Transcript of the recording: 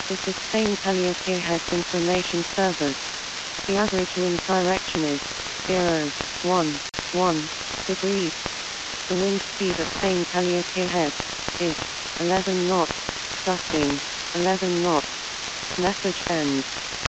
This is St. Helier Head's information service. The average wind direction is 0.11 degrees. The wind speed at St. Helier Head is 11 knots, gusting 11 knots. Message ends.